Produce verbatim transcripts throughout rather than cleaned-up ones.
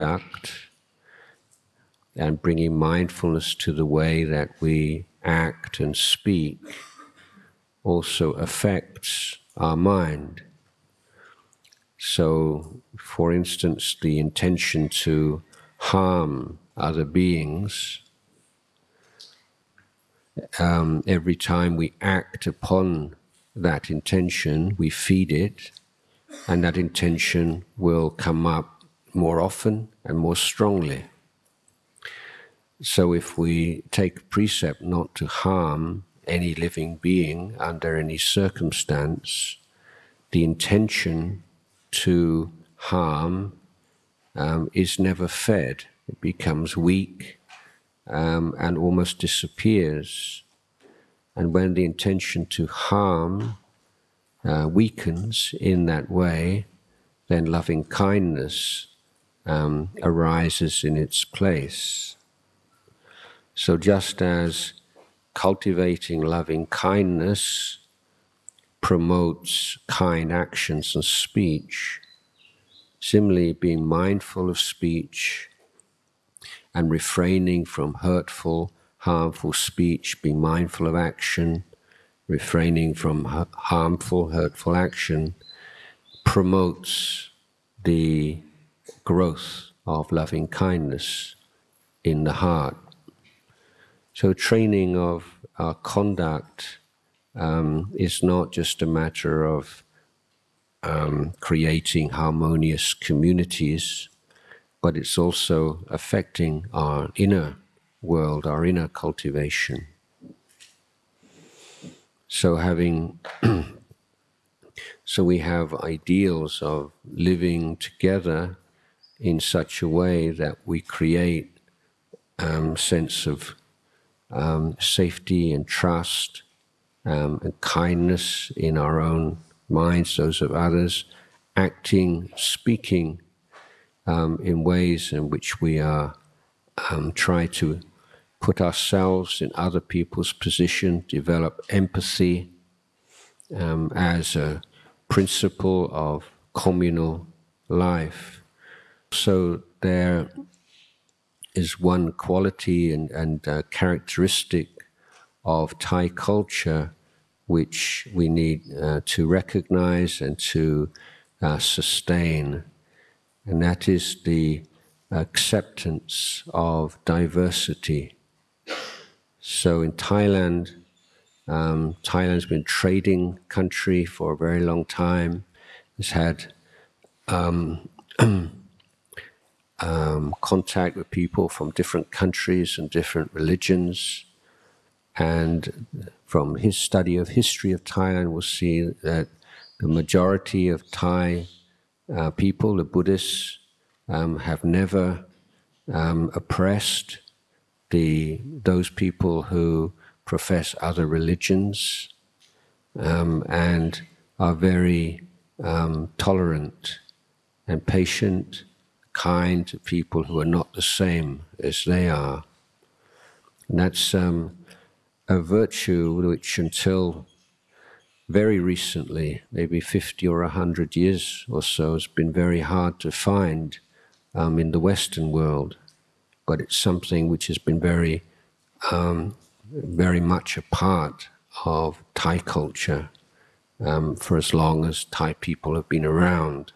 conduct and bringing mindfulness to the way that we act and speak also affects our mind. So, for instance, the intention to harm other beings, um, every time we act upon that intention, we feed it, and that intention will come up more often and more strongly. So if we take precept not to harm any living being under any circumstance, the intention to harm um, is never fed. It becomes weak um, and almost disappears. And when the intention to harm uh, weakens in that way, then loving kindness um, arises in its place. So just as cultivating loving kindness promotes kind actions and speech, similarly being mindful of speech and refraining from hurtful, harmful speech, being mindful of action, refraining from harmful, hurtful action, promotes the growth of loving kindness in the heart. So training of our conduct um, is not just a matter of um, creating harmonious communities, but it's also affecting our inner world, our inner cultivation. So having, so we have ideals of living together in such a way that we create um, sense of um, safety and trust um, and kindness in our own minds, those of others, acting, speaking um, in ways in which we are um, try to put ourselves in other people's position, develop empathy um, as a principle of communal life. So there is one quality and, and uh, characteristic of Thai culture which we need uh, to recognize and to uh, sustain, and that is the acceptance of diversity. So in Thailand, um, Thailand's been a trading country for a very long time. It's had um, um, contact with people from different countries and different religions. And from his study of history of Thailand, we'll see that the majority of Thai uh, people, the Buddhists, um, have never um, oppressed the those people who profess other religions um, and are very um, tolerant and patient, kind to people who are not the same as they are. And that's um, a virtue which until very recently, maybe fifty or a hundred years or so, has been very hard to find um, in the Western world. But it's something which has been very, um, very much a part of Thai culture um, for as long as Thai people have been around.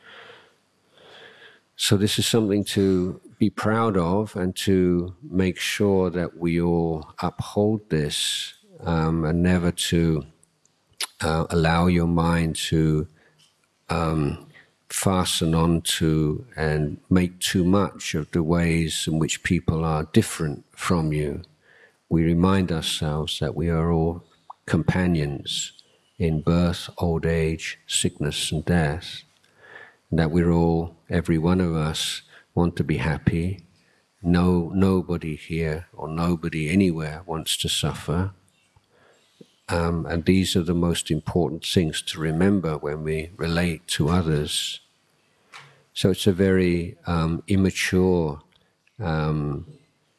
So this is something to be proud of and to make sure that we all uphold this um, and never to uh, allow your mind to um, fasten on to and make too much of the ways in which people are different from you. We remind ourselves that we are all companions in birth, old age, sickness and death, and that we're all, every one of us, want to be happy. No, nobody here or nobody anywhere wants to suffer. Um, and these are the most important things to remember when we relate to others. So it's a very um, immature um,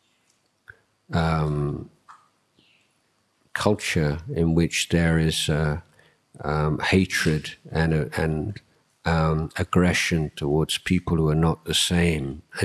um, culture in which there is uh, um, hatred and, uh, and um, aggression towards people who are not the same